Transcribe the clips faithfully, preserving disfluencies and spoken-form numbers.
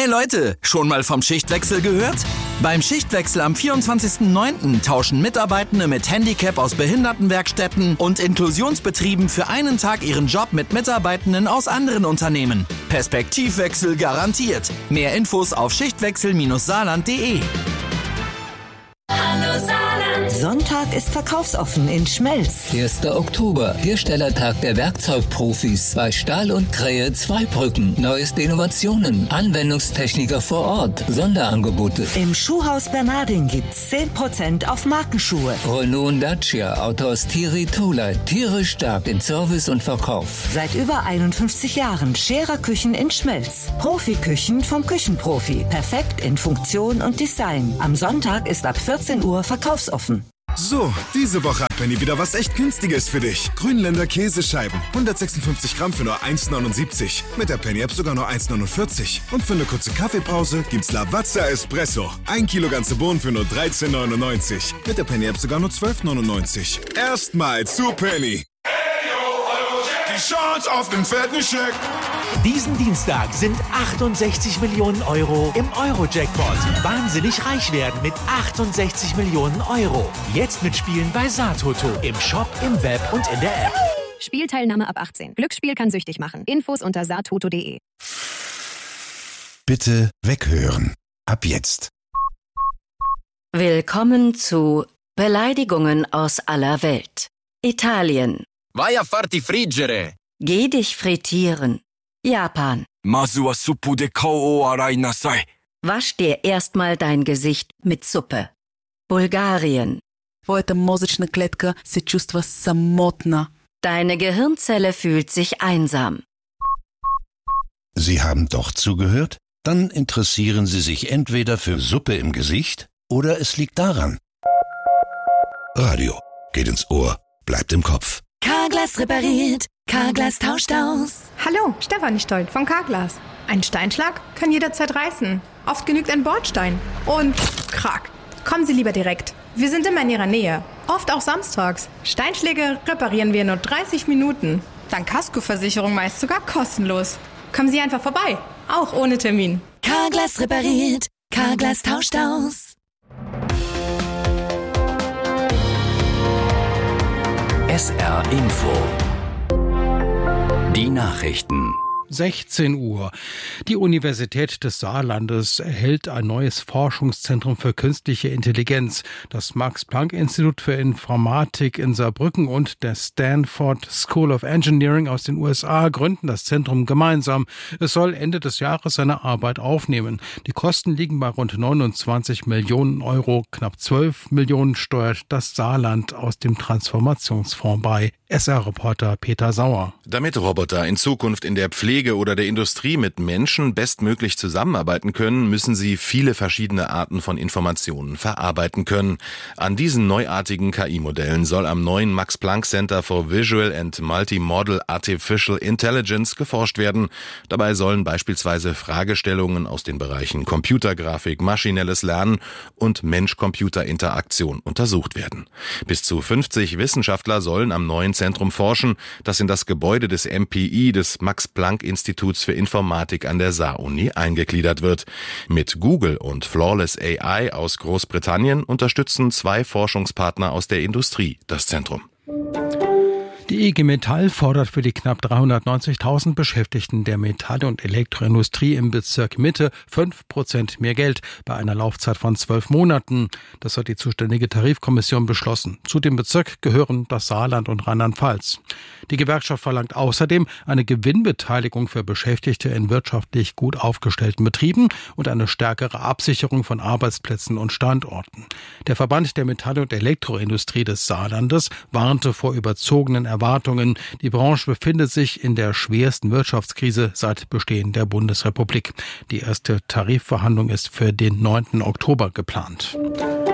Leute, schon mal vom Schichtwechsel gehört? Beim Schichtwechsel am vierundzwanzigsten neunten tauschen Mitarbeitende mit Handicap aus Behindertenwerkstätten und Inklusionsbetrieben für einen Tag ihren Job mit Mitarbeitenden aus anderen Unternehmen. Perspektivwechsel garantiert. Mehr Infos auf schichtwechsel Saarland punkt de. Hallo Saarland. Sonntag ist verkaufsoffen in Schmelz. erster Oktober, Herstellertag der Werkzeugprofis bei Stahl und Krähe Zweibrücken. Neueste Innovationen, Anwendungstechniker vor Ort, Sonderangebote. Im Schuhhaus Bernardin gibt's zehn Prozent auf Markenschuhe. Renault und Dacia, Autos Thierry Toleit, tierisch stark in Service und Verkauf. Seit über einundfünfzig Jahren Scherer Küchen in Schmelz. Profiküchen vom Küchenprofi. Perfekt in Funktion und Design. Am Sonntag ist ab vierzehn Uhr verkaufsoffen. So, diese Woche hat Penny wieder was echt Günstiges für dich. Grünländer Käsescheiben, hundertsechsundfünfzig Gramm für nur eins neunundsiebzig. Mit der Penny-App sogar nur eins neunundvierzig. Und für eine kurze Kaffeepause gibt's Lavazza Espresso. Ein Kilo ganze Bohnen für nur dreizehn neunundneunzig. Mit der Penny-App sogar nur zwölf neunundneunzig. Erstmal zu Penny. Die Chance auf den fetten Scheck. Diesen Dienstag sind achtundsechzig Millionen Euro im Euro-Jackpot. Wahnsinnig reich werden mit achtundsechzig Millionen Euro. Jetzt mitspielen bei Saartoto. Im Shop, im Web und in der App. Spielteilnahme ab achtzehn. Glücksspiel kann süchtig machen. Infos unter saartoto punkt de. Bitte weghören. Ab jetzt. Willkommen zu Beleidigungen aus aller Welt. Italien. Vai a farti friggere. Geh dich frittieren. Japan. Masu wa suppu de kao o arai nasai. Wasch dir erstmal dein Gesicht mit Suppe. Bulgarien. Твоята мозъчна клетка се чувства самотна. Deine Gehirnzelle fühlt sich einsam. Sie haben doch zugehört? Dann interessieren Sie sich entweder für Suppe im Gesicht oder es liegt daran. Radio geht ins Ohr, bleibt im Kopf. Carglass repariert, Carglass tauscht aus. Hallo, Stefanie Stoll von Carglass. Ein Steinschlag kann jederzeit reißen. Oft genügt ein Bordstein. Und krack. Kommen Sie lieber direkt. Wir sind immer in Ihrer Nähe. Oft auch samstags. Steinschläge reparieren wir in nur dreißig Minuten. Dank Kaskoversicherung meist sogar kostenlos. Kommen Sie einfach vorbei. Auch ohne Termin. Carglass repariert, Carglass tauscht aus. S R Info. Die Nachrichten. sechzehn Uhr. Die Universität des Saarlandes erhält ein neues Forschungszentrum für künstliche Intelligenz. Das Max-Planck-Institut für Informatik in Saarbrücken und der Stanford School of Engineering aus den U S A gründen das Zentrum gemeinsam. Es soll Ende des Jahres seine Arbeit aufnehmen. Die Kosten liegen bei rund neunundzwanzig Millionen Euro. Knapp zwölf Millionen steuert das Saarland aus dem Transformationsfonds bei. S R-Reporter Peter Sauer. Damit Roboter in Zukunft in der Pflege oder der Industrie mit Menschen bestmöglich zusammenarbeiten können, müssen sie viele verschiedene Arten von Informationen verarbeiten können. An diesen neuartigen K I-Modellen soll am neuen Max-Planck Center for Visual and Multimodal Artificial Intelligence geforscht werden. Dabei sollen beispielsweise Fragestellungen aus den Bereichen Computergrafik, maschinelles Lernen und Mensch-Computer-Interaktion untersucht werden. Bis zu fünfzig Wissenschaftler sollen am neuen Zentrum forschen, das in das Gebäude des M P I, des Max-Planck-Instituts für Informatik an der Saar-Uni, eingegliedert wird. Mit Google und Flawless A I aus Großbritannien unterstützen zwei Forschungspartner aus der Industrie das Zentrum. Die I G Metall fordert für die knapp dreihundertneunzigtausend Beschäftigten der Metall- und Elektroindustrie im Bezirk Mitte fünf Prozent mehr Geld bei einer Laufzeit von zwölf Monaten. Das hat die zuständige Tarifkommission beschlossen. Zu dem Bezirk gehören das Saarland und Rheinland-Pfalz. Die Gewerkschaft verlangt außerdem eine Gewinnbeteiligung für Beschäftigte in wirtschaftlich gut aufgestellten Betrieben und eine stärkere Absicherung von Arbeitsplätzen und Standorten. Der Verband der Metall- und Elektroindustrie des Saarlandes warnte vor überzogenen Erwartungen. Die Branche befindet sich in der schwersten Wirtschaftskrise seit Bestehen der Bundesrepublik. Die erste Tarifverhandlung ist für den neunten Oktober geplant.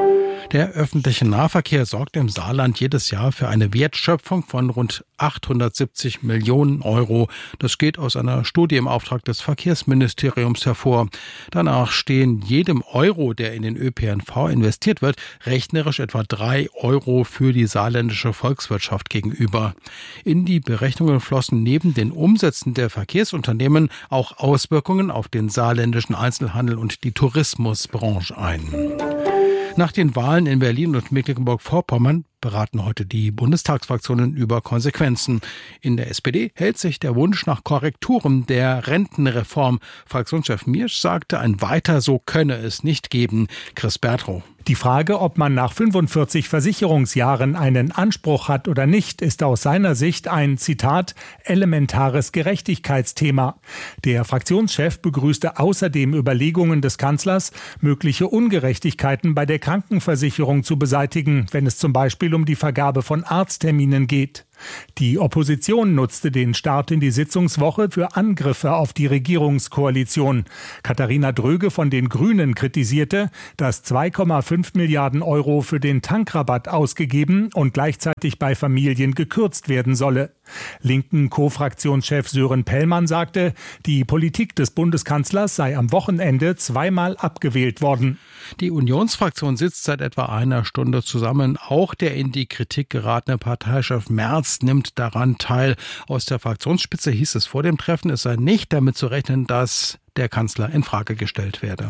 Der öffentliche Nahverkehr sorgt im Saarland jedes Jahr für eine Wertschöpfung von rund achthundertsiebzig Millionen Euro. Das geht aus einer Studie im Auftrag des Verkehrsministeriums hervor. Danach stehen jedem Euro, der in den Ö P N V investiert wird, rechnerisch etwa drei Euro für die saarländische Volkswirtschaft gegenüber. In die Berechnungen flossen neben den Umsätzen der Verkehrsunternehmen auch Auswirkungen auf den saarländischen Einzelhandel und die Tourismusbranche ein. Nach den Wahlen in Berlin und Mecklenburg-Vorpommern beraten heute die Bundestagsfraktionen über Konsequenzen. In der S P D hält sich der Wunsch nach Korrekturen der Rentenreform. Fraktionschef Miersch sagte, ein Weiter so könne es nicht geben. Chris Bertrow. Die Frage, ob man nach fünfundvierzig Versicherungsjahren einen Anspruch hat oder nicht, ist aus seiner Sicht ein, Zitat, elementares Gerechtigkeitsthema. Der Fraktionschef begrüßte außerdem Überlegungen des Kanzlers, mögliche Ungerechtigkeiten bei der Krankenversicherung zu beseitigen, wenn es zum Beispiel um die Vergabe von Arztterminen geht. Die Opposition nutzte den Start in die Sitzungswoche für Angriffe auf die Regierungskoalition. Katharina Dröge von den Grünen kritisierte, dass zwei Komma fünf Milliarden Euro für den Tankrabatt ausgegeben und gleichzeitig bei Familien gekürzt werden solle. Linken Co-Fraktionschef Sören Pellmann sagte, die Politik des Bundeskanzlers sei am Wochenende zweimal abgewählt worden. Die Unionsfraktion sitzt seit etwa einer Stunde zusammen. Auch der in die Kritik geratene Parteichef Merz nimmt daran teil. Aus der Fraktionsspitze hieß es vor dem Treffen, es sei nicht damit zu rechnen, dass der Kanzler in Frage gestellt werde.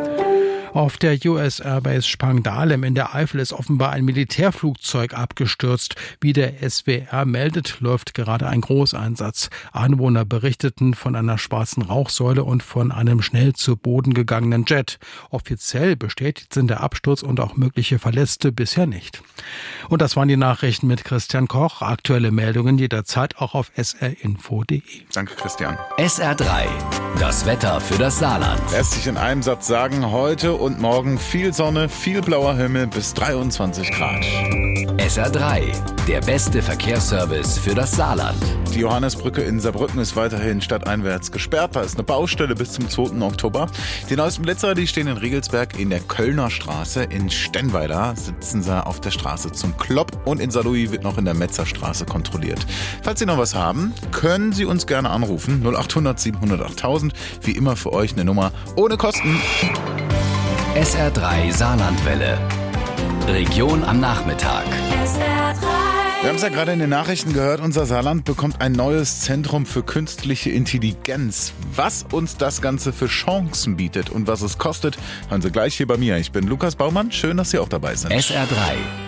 Auf der U S Airbase Spangdahlem in der Eifel ist offenbar ein Militärflugzeug abgestürzt. Wie der S W R meldet, läuft gerade ein Großeinsatz. Anwohner berichteten von einer schwarzen Rauchsäule und von einem schnell zu Boden gegangenen Jet. Offiziell bestätigt sind der Absturz und auch mögliche Verletzte bisher nicht. Und das waren die Nachrichten mit Christian Koch. Aktuelle Meldungen jederzeit auch auf s r info punkt d e. Danke, Christian. S R drei, das Wetter für das Saarland. Lässt sich in einem Satz sagen, heute und morgen viel Sonne, viel blauer Himmel bis dreiundzwanzig Grad. S R drei, der beste Verkehrsservice für das Saarland. Die Johannesbrücke in Saarbrücken ist weiterhin stadteinwärts gesperrt. Da ist eine Baustelle bis zum zweiten Oktober. Die neuesten Blitzer, die stehen in Riegelsberg in der Kölner Straße. In Stennweiler sitzen sie auf der Straße zum Klopp und in Saarlouis wird noch in der Metzerstraße kontrolliert. Falls Sie noch was haben, können Sie uns gerne anrufen. null acht hundert siebenhundert achttausend. Wie immer für euch eine Nummer ohne Kosten. S R drei Saarlandwelle. Region am Nachmittag. S R drei. Wir haben es ja gerade in den Nachrichten gehört, unser Saarland bekommt ein neues Zentrum für künstliche Intelligenz. Was uns das Ganze für Chancen bietet und was es kostet, hören Sie gleich hier bei mir. Ich bin Lukas Baumann, schön, dass Sie auch dabei sind. S R drei.